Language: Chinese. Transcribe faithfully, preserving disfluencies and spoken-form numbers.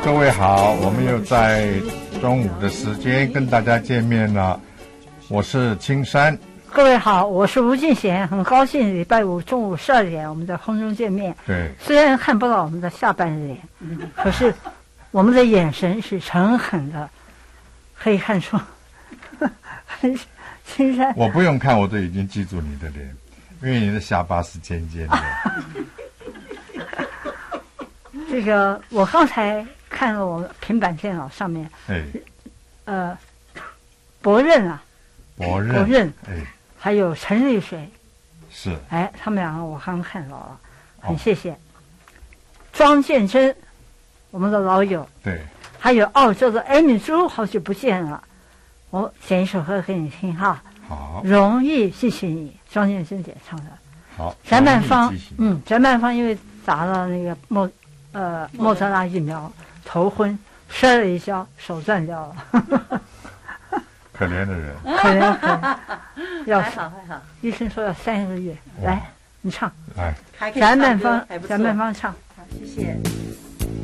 各位好，我们又在中午的时间跟大家见面了。我是青山。 各位好，我是吴敬贤，很高兴礼拜五中午十二点我们在空中见面。 对， 虽然看不到我们的下半脸，可是我们的眼神是诚恳的，可以看出青山。 我不用看，我都已经记住你的脸，因为你的下巴是尖尖的。 这个我刚才看了我平板电脑上面， 哎， 呃，伯任啊， 伯任， 伯任， 哎， 还有陈丽水， 是， 哎，他们两个我刚看到了，很谢谢。哦、庄建珍，我们的老友， 对， 还有澳洲的艾米珠，好久不见了，我选一首歌给你听哈。 好， 容易记起你，庄建珍姐唱的。 好， 翟曼芳，嗯，翟曼芳因为打了那个莫呃莫德纳疫苗，头昏，摔了一跤，手断掉了。 可怜的人， 可怜可怜，要还好还好。 医生说要三个月。来，你唱。 来， 翟曼芳，翟曼芳唱。 好，谢谢。